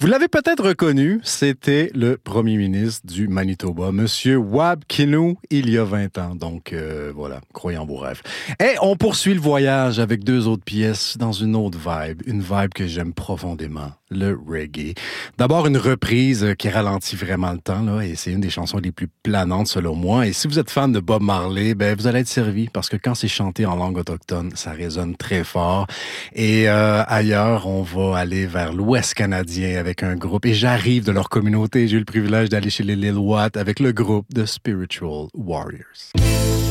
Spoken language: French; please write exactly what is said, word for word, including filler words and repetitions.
Vous l'avez peut-être reconnu, c'était le premier ministre du Manitoba, Monsieur Wab Kinew, il y a vingt ans. Donc euh, voilà, croyez en vos rêves. Et on poursuit le voyage avec deux autres pièces dans une autre vibe, une vibe que j'aime profondément, le reggae. D'abord une reprise qui ralentit vraiment le temps, là, et c'est une des chansons les plus planantes selon moi. Et si vous êtes fan de Bob Marley, ben vous allez être servi parce que quand c'est chanté en langue autochtone, ça résonne très fort. Et euh, ailleurs, on va aller vers l'Ouest canadien avec un groupe. Et j'arrive de leur communauté. J'ai eu le privilège d'aller chez les Lil Watt avec le groupe The Spiritual Warriors.